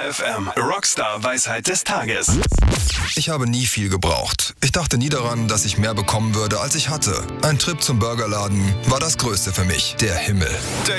FM, Rockstar-Weisheit des Tages. Ich habe nie viel gebraucht. Ich dachte nie daran, dass ich mehr bekommen würde, als ich hatte. Ein Trip zum Burgerladen war das Größte für mich. Der Himmel.